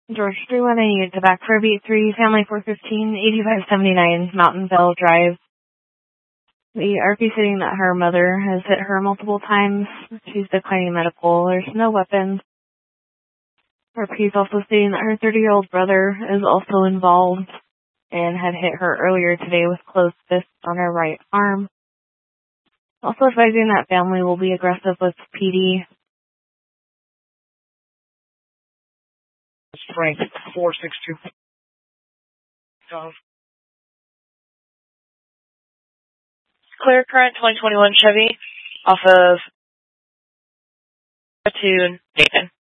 George 318 to back for beat 3, family 415, 8579, Mountainville Drive. The RP stating that her mother has hit her multiple times. She's declining medical. There's no weapons. RP is also stating that her 30-year-old brother is also involved and had hit her earlier today with closed fists on her right arm. Also advising that family will be aggressive with PD. Frank 462. Clear current 2021 Chevy off of to Nathan.